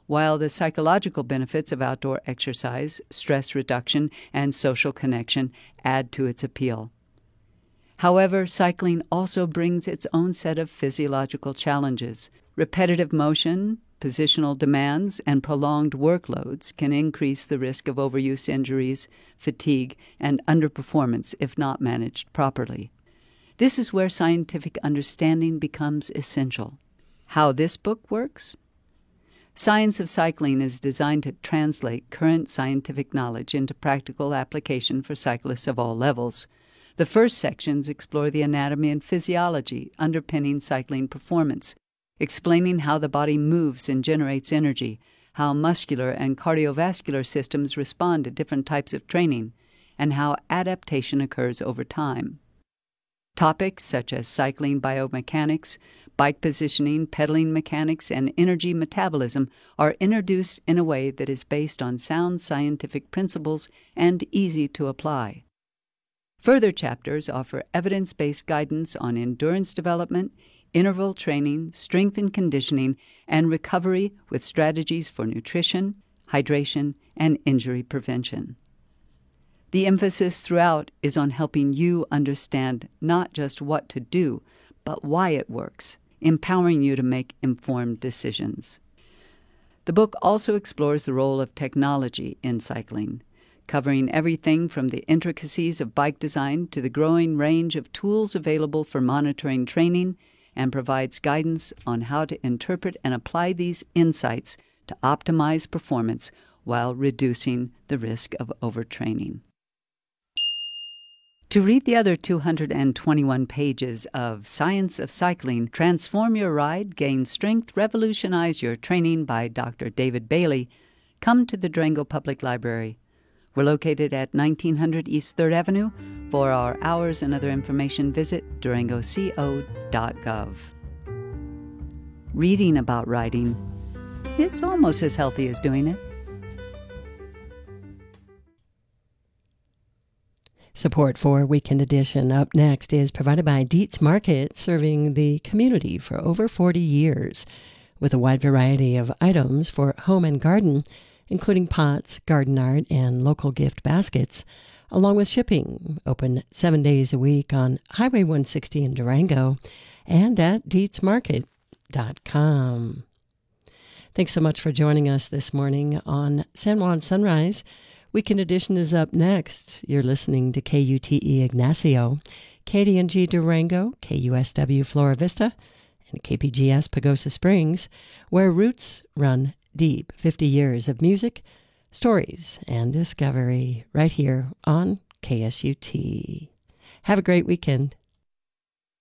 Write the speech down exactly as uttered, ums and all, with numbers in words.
while the psychological benefits of outdoor exercise, stress reduction, and social connection add to its appeal. However, cycling also brings its own set of physiological challenges. Repetitive motion, positional demands, and prolonged workloads can increase the risk of overuse injuries, fatigue, and underperformance if not managed properly. This is where scientific understanding becomes essential. How this book works? Science of Cycling is designed to translate current scientific knowledge into practical application for cyclists of all levels. The first sections explore the anatomy and physiology underpinning cycling performance, explaining how the body moves and generates energy, how muscular and cardiovascular systems respond to different types of training, and how adaptation occurs over time. Topics such as cycling biomechanics, bike positioning, pedaling mechanics, and energy metabolism are introduced in a way that is based on sound scientific principles and easy to apply. Further chapters offer evidence-based guidance on endurance development, interval training, strength and conditioning, and recovery with strategies for nutrition, hydration, and injury prevention. The emphasis throughout is on helping you understand not just what to do, but why it works, empowering you to make informed decisions. The book also explores the role of technology in cycling, covering everything from the intricacies of bike design to the growing range of tools available for monitoring training, and provides guidance on how to interpret and apply these insights to optimize performance while reducing the risk of overtraining. To read the other two hundred twenty-one pages of Science of Cycling, Transform Your Ride, Gain Strength, Revolutionize Your Training by Doctor David Bailey, come to the Durango Public Library. We're located at nineteen hundred East third Avenue. For our hours and other information, visit durango co dot gov. Reading about riding, it's almost as healthy as doing it. Support for Weekend Edition up next is provided by Dietz Market, serving the community for over forty years, with a wide variety of items for home and garden, including pots, garden art, and local gift baskets, along with shipping. Open seven days a week on Highway one sixty in Durango and at dietz market dot com. Thanks so much for joining us this morning on San Juan Sunrise. Weekend Edition is up next. You're listening to K U T E Ignacio, K D N G Durango, K U S W Flora Vista, and K P G S Pagosa Springs, where roots run deep. fifty years of music, stories, and discovery right here on K S U T. Have a great weekend.